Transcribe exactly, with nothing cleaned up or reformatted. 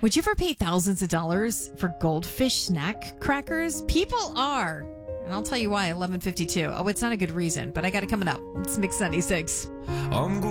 Would you ever pay thousands of dollars for goldfish snack crackers? People are. And I'll tell you why, eleven fifty-two. Oh, it's not a good reason, but I got it coming up. It's Mix ninety-six. I'm